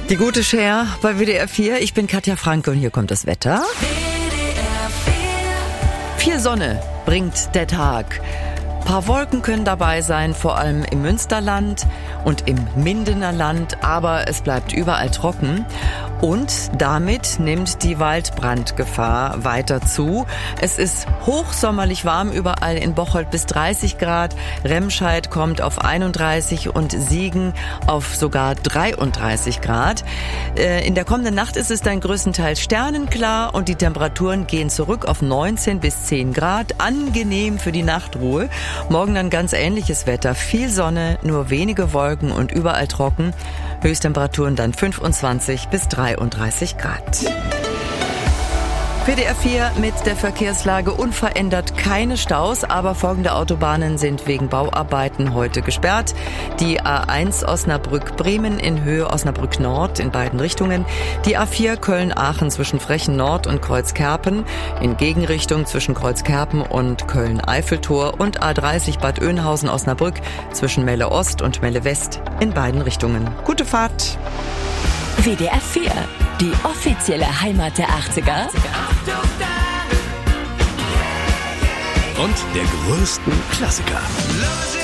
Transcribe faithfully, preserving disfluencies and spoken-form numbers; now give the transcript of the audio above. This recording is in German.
Die gute Share bei W D R vier. Ich bin Katja Franke und hier kommt das Wetter. W D R vier. Viel Sonne bringt der Tag. Ein paar Wolken können dabei sein, vor allem im Münsterland und im Mindener Land, aber es bleibt überall trocken. Und damit nimmt die Waldbrandgefahr weiter zu. Es ist hochsommerlich warm überall in Bocholt bis dreißig Grad. Remscheid kommt auf einunddreißig und Siegen auf sogar dreiunddreißig Grad. In der kommenden Nacht ist es dann größtenteils sternenklar und die Temperaturen gehen zurück auf neunzehn bis zehn Grad. Angenehm für die Nachtruhe. Morgen dann ganz ähnliches Wetter. Viel Sonne, nur wenige Wolken und überall trocken. Höchsttemperaturen dann fünfundzwanzig bis dreiunddreißig Grad. W D R vier mit der Verkehrslage unverändert, keine Staus, aber folgende Autobahnen sind wegen Bauarbeiten heute gesperrt. Die A eins Osnabrück-Bremen in Höhe Osnabrück Nord in beiden Richtungen. Die A vier Köln-Aachen zwischen Frechen Nord und Kreuzkerpen. In Gegenrichtung zwischen Kreuzkerpen und Köln-Eiffeltor. Und A dreißig Bad Oeynhausen-Osnabrück zwischen Melle Ost und Melle West in beiden Richtungen. Gute Fahrt! W D R vier, die offizielle Heimat der achtziger. Und der größten Klassiker.